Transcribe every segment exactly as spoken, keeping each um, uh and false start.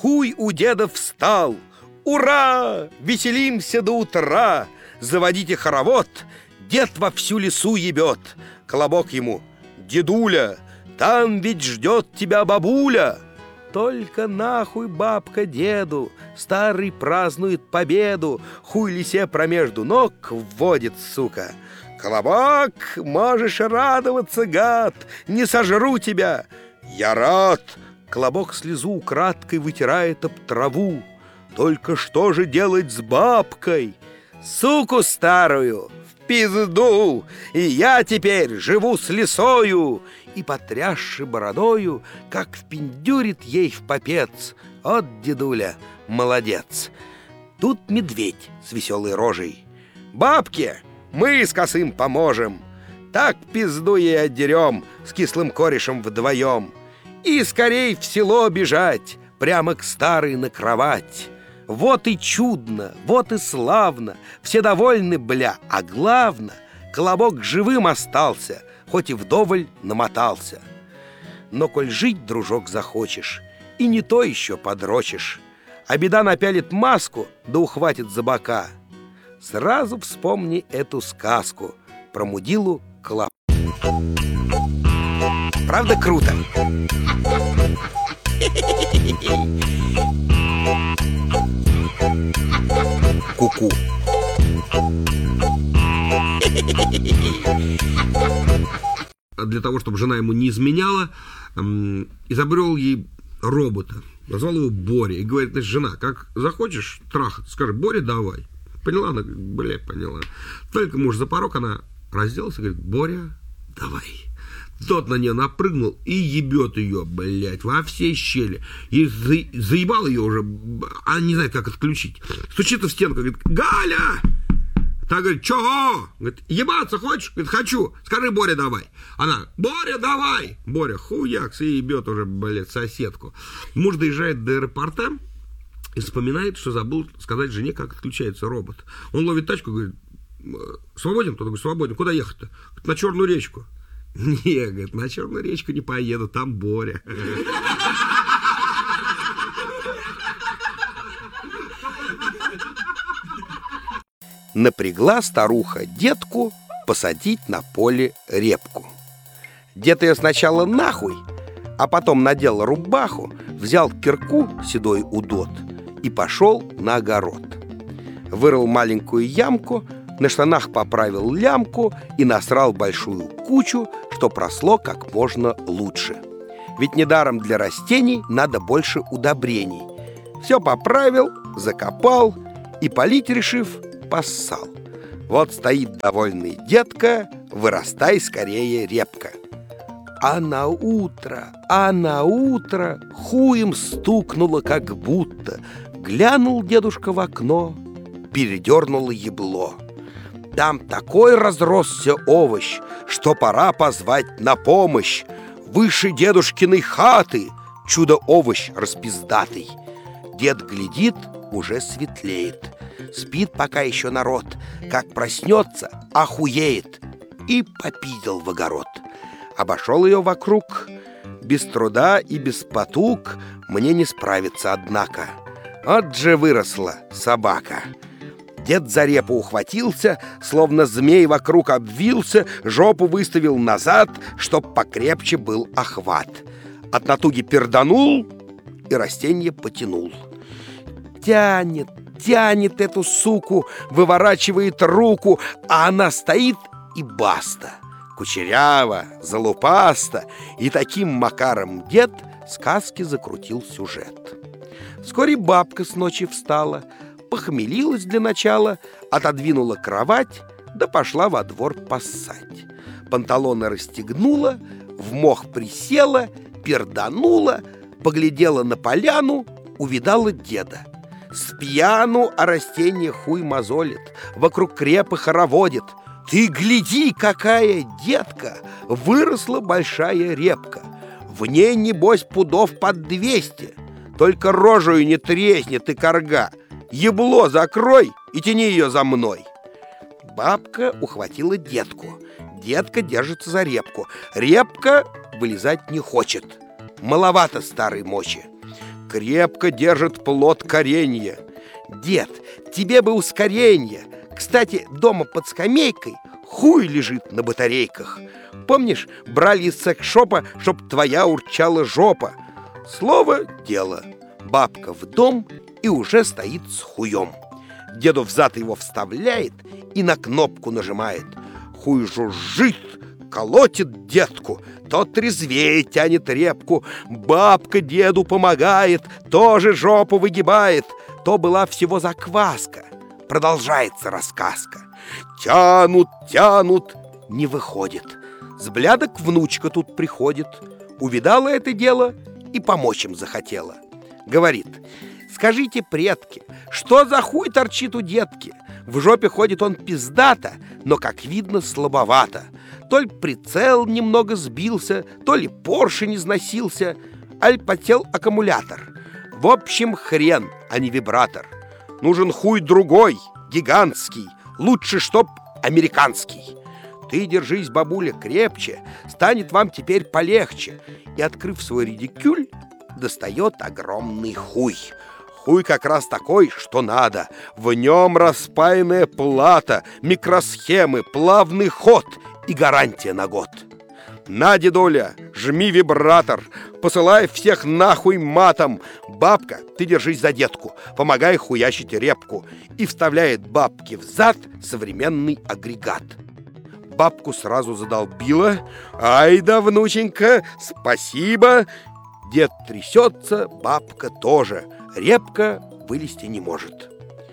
Хуй у деда встал. Ура! Веселимся до утра! Заводите хоровод, дед во всю лесу ебет. Колобок ему: дедуля, там ведь ждет тебя бабуля. Только нахуй бабка деду, старый празднует победу, хуй лисе промежду ног вводит, сука. Колобок, можешь радоваться, гад, не сожру тебя. Я рад. Колобок слезу украдкой вытирает об траву. Только что же делать с бабкой? Суку старую в пизду, и я теперь живу с лисою. И, потрясши бородою, как впендюрит ей в попец: от дедуля, молодец. Тут медведь с веселой рожей: бабке мы с косым поможем, так пизду ей отдерем с кислым корешем вдвоем. И скорей в село бежать, прямо к старой на кровать. Вот и чудно, вот и славно, все довольны, бля, а главно, Колобок живым остался, хоть и вдоволь намотался. Но коль жить, дружок, захочешь, и не то еще подрочишь, а беда напялит маску, да ухватит за бока, сразу вспомни эту сказку про мудилу Колобка. Правда круто? Ку-ку. Для того, чтобы жена ему не изменяла, эм, изобрел ей робота. Назвал его Боря. И говорит: значит, жена, как захочешь трахать, скажи: Боря, давай. Поняла? Она говорит: бля, поняла. Только муж за порог, она разделась и говорит: Боря, давай. Тот на нее напрыгнул и ебет ее, блядь, во все щели. И за, заебал ее уже, она не знает, как отключить. Стучится в стенку, говорит: Галя! Та говорит: чего? Говорит: ебаться хочешь? Говорит: хочу. Скажи: Боря, давай. Она: Боря, давай. Боря хуякс и ебет уже, блядь, соседку. Муж доезжает до аэропорта и вспоминает, что забыл сказать жене, как отключается робот. Он ловит тачку, говорит: свободен? Тот говорит: свободен. Куда ехать-то? Говорит: на Черную речку. Не, говорит, на Черную речку не поеду, там Боря. Напрягла старуха детку посадить на поле репку. Дед ее сначала нахуй, а потом надел рубаху, взял кирку седой удот и пошел на огород. Вырыл маленькую ямку, на штанах поправил лямку и насрал большую кучу, что просло как можно лучше. Ведь недаром для растений надо больше удобрений. Все поправил, закопал и, полить решив, поссал. Вот стоит довольный детка: вырастай скорее, репка. А на утро, а на утро хуем стукнуло, как будто. Глянул дедушка в окно, передернуло ебло. Там такой разросся овощ, что пора позвать на помощь. Выше дедушкиной хаты чудо-овощ распиздатый. Дед глядит, уже светлеет. Спит пока еще народ, как проснется, охуеет. И попидел в огород. Обошел ее вокруг. Без труда и без потуг мне не справиться, однако. Вот же выросла собака. Дед за репу ухватился, словно змей вокруг обвился, жопу выставил назад, чтоб покрепче был охват. От натуги перданул и растение потянул. Тянет, тянет эту суку, выворачивает руку, а она стоит и баста. Кучеряво, залупаста, и таким макаром дед сказки закрутил сюжет. Вскоре бабка с ночи встала, похмелилась для начала, отодвинула кровать, да пошла во двор поссать. Панталоны расстегнула, в мох присела, перданула, поглядела на поляну, увидала деда. Спьяну, а растение хуй мозолит, вокруг крепы хороводит. Ты гляди, какая, детка, выросла большая репка. В ней, небось, пудов под двести. Только рожею не тресни ты, корга. Ебло закрой и тяни ее за мной. Бабка ухватила детку. Детка держится за репку. Репка вылезать не хочет. Маловато старой мочи. крепко держит плод коренья. Дед, тебе бы ускоренье. Кстати, дома под скамейкой хуй лежит на батарейках. Помнишь, брали из секс-шопа, чтоб твоя урчала жопа? Слово дело. Бабка в дом и уже стоит с хуем. Деду взад его вставляет и на кнопку нажимает. Хуй жужжит, колотит детку, тот трезвее тянет репку. Бабка деду помогает, тоже жопу выгибает. То была всего закваска. Продолжается рассказка. Тянут, тянут, не выходит. С блядок внучка тут приходит. Увидала это дело и помочь им захотела. Говорит: скажите, предки, что за хуй торчит у детки? В жопе ходит он пиздато, но, как видно, слабовато. То ли прицел немного сбился, то ли поршень износился, аль потел аккумулятор. В общем, хрен, а не вибратор. Нужен хуй другой, гигантский, лучше, чтоб американский. Ты держись, бабуля, крепче, станет вам теперь полегче. И, открыв свой редикюль, достает огромный хуй. Хуй как раз такой, что надо. В нем распаянная плата, микросхемы, плавный ход и гарантия на год. На, дедуля, жми вибратор, посылай всех нахуй матом. Бабка, ты держись за детку, помогай хуячить репку. И вставляет бабке в зад современный агрегат. Бабку сразу задолбила. Ай да, внученька, спасибо. Дед трясется, бабка тоже. Репка вылезти не может.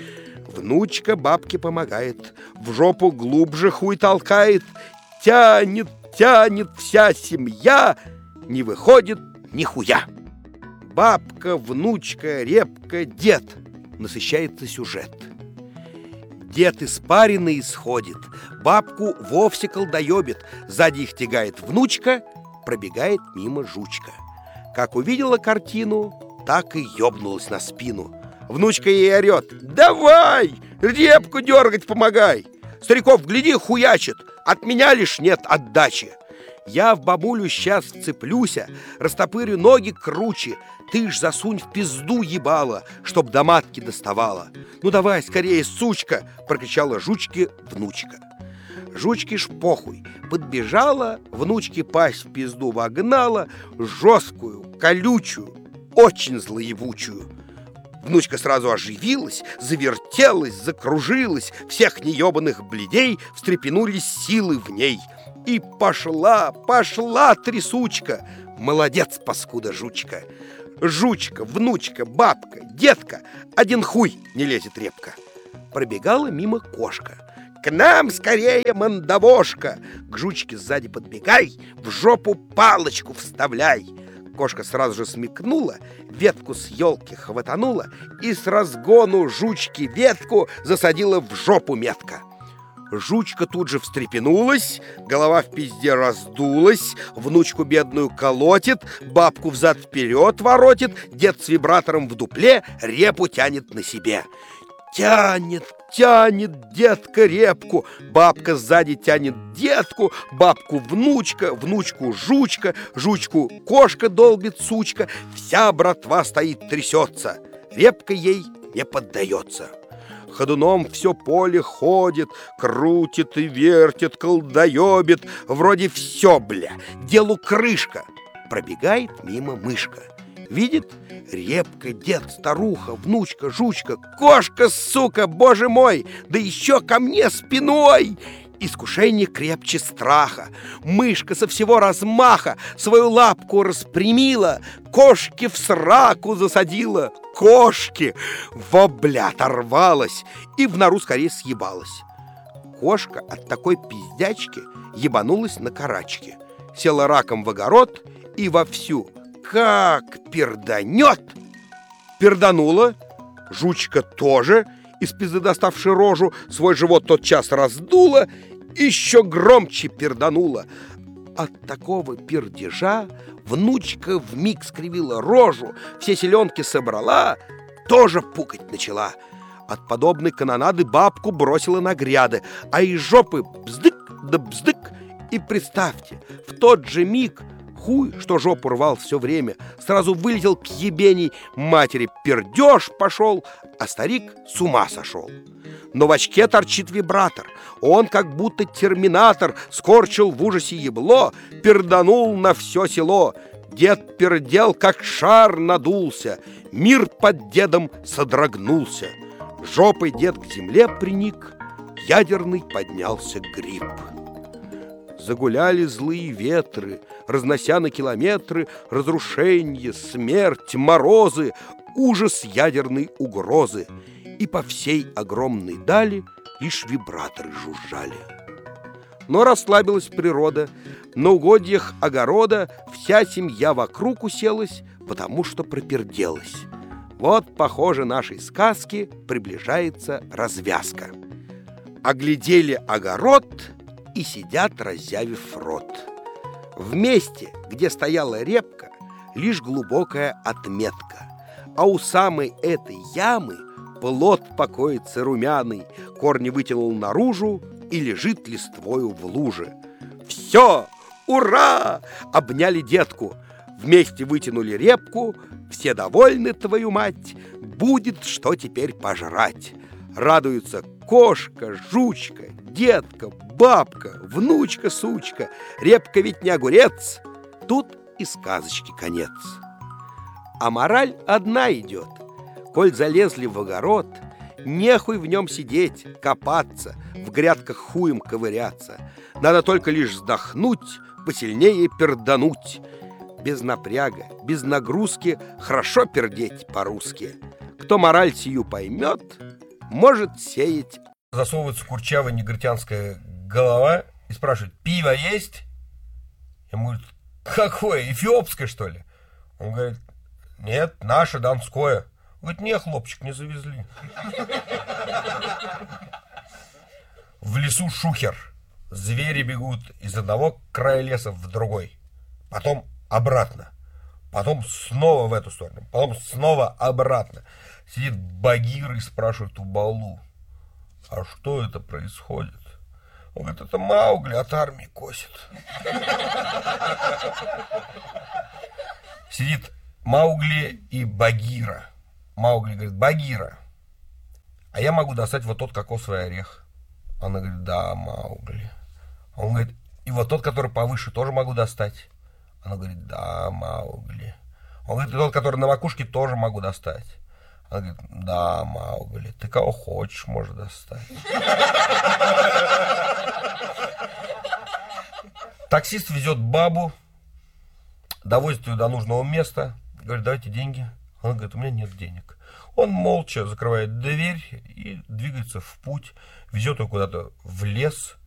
Внучка бабке помогает, в жопу глубже хуй толкает. Тянет, тянет вся семья, не выходит нихуя. Бабка, внучка, репка, дед. Насыщается сюжет. Дед испаренный исходит, бабку вовсе колдоебит. Сзади их тягает внучка, пробегает мимо жучка. Как увидела картину, так и ёбнулась на спину. Внучка ей орет: давай, репку дергать помогай. Стариков, гляди, хуячит, от меня лишь нет отдачи. Я в бабулю сейчас вцеплюся, растопырю ноги круче. Ты ж засунь в пизду ебала, чтоб до матки доставала. Ну давай, скорее, сучка, прокричала жучке внучка. Жучке ж похуй, подбежала, внучке пасть в пизду вогнала, жесткую, колючую, очень злоевучую. Внучка сразу оживилась, завертелась, закружилась, всех неебаных бледей встрепенулись силы в ней. И пошла, пошла трясучка. Молодец, паскуда жучка. Жучка, внучка, бабка, детка, один хуй не лезет репка. Пробегала мимо кошка. К нам скорее, мандавошка. К жучке сзади подбегай, в жопу палочку вставляй. Кошка сразу же смекнула, ветку с елки хватанула и с разгону жучки ветку засадила в жопу метко. Жучка тут же встрепенулась, голова в пизде раздулась, внучку бедную колотит, бабку взад-вперед воротит, дед с вибратором в дупле репу тянет на себе. Тянет, тянет детка репку, бабка сзади тянет детку, бабку внучка, внучку жучка, жучку кошка долбит сучка, вся братва стоит трясется, репка ей не поддается. Ходуном все поле ходит, крутит и вертит, колдоебит, вроде все, бля, делу крышка. Пробегает мимо мышка. Видит, репка, дед, старуха, внучка, жучка, кошка, сука, боже мой, да еще ко мне спиной. Искушение крепче страха. Мышка со всего размаха свою лапку распрямила, кошки в сраку засадила. Кошки! Вобля оторвалась и в нору скорее съебалась. Кошка от такой пиздячки ебанулась на карачке, села раком в огород и вовсю как перданет. Перданула, жучка тоже, из пизды доставши рожу, свой живот тотчас раздула, еще громче перданула. От такого пердежа внучка вмиг скривила рожу, все селенки собрала, тоже пукать начала. От подобной канонады бабку бросила на гряды, а из жопы бздык да бздык. И представьте, в тот же миг Хуй, что жопу рвал все время, сразу вылетел к ебеней матери. Пердеж пошел, а старик с ума сошел. Но в очке торчит вибратор. Он, как будто терминатор, скорчил в ужасе ебло, перданул на все село. Дед пердел, как шар надулся, мир под дедом содрогнулся. Жопой дед к земле приник, ядерный поднялся гриб. Загуляли злые ветры, разнося на километры разрушение, смерть, морозы, ужас ядерной угрозы. И по всей огромной дали лишь вибраторы жужжали. Но расслабилась природа, на угодьях огорода вся семья вокруг уселась, потому что проперделась. Вот, похоже, нашей сказки приближается развязка. Оглядели огород и сидят, раззявив рот. В месте, где стояла репка, лишь глубокая отметка, а у самой этой ямы плод покоится румяный, корни вытянул наружу и лежит листвою в луже. Все! Ура! Обняли детку, вместе вытянули репку, все довольны, твою мать, будет что теперь пожрать. Радуются кошка, жучка, детка, бабка, внучка, сучка. Репка ведь не огурец. Тут и сказочки конец. А мораль одна идет. Коль залезли в огород, нехуй в нем сидеть, копаться, в грядках хуем ковыряться. Надо только лишь вздохнуть, посильнее пердануть. Без напряга, без нагрузки хорошо пердеть по-русски. Кто мораль сию поймет, может сеять. Засовывается курчавая негритянская голова и спрашивает: пиво есть? Ему говорит: какое, эфиопское, что ли? Он говорит: нет, наше, донское. Он говорит: не, хлопчик, не завезли. В лесу шухер. Звери бегут из одного края леса в другой. Потом обратно. Потом снова в эту сторону. Потом снова обратно. Сидит Багир и спрашивает у Балу: а что это происходит? Он говорит: это Маугли от армии косит. Сидит Маугли и Багира. Маугли говорит: Багира, а я могу достать вот тот кокосовый орех. Она говорит: да, Маугли. Он говорит: и вот тот, который повыше, тоже могу достать. Она говорит: да, Маугли. Он говорит: и тот, который на макушке, тоже могу достать. Она говорит: да, Маугли, ты кого хочешь, можешь достать. Таксист везет бабу, довозит ее до нужного места, говорит: давайте деньги. Она говорит: у меня нет денег. Он молча закрывает дверь и двигается в путь, везет ее куда-то в лес,